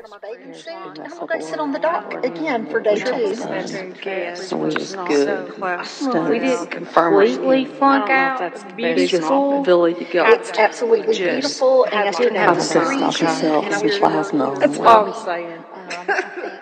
on my bathing suit, and I'm going to go sit on the dock again for day 2. So we just good. We didn't completely flunk out. It's beautiful. It's absolutely beautiful, and I didn't have Obviously, to stop yourself some plasma. That's all I'm saying. I think